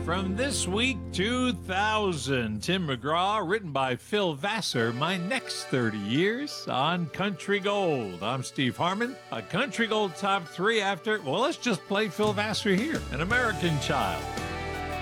from This Week 2000. Tim McGraw, written by Phil Vassar, My Next 30 Years on Country Gold. I'm Steve Harmon. A Country Gold Top 3 after, well, let's just play Phil Vassar here. An American Child.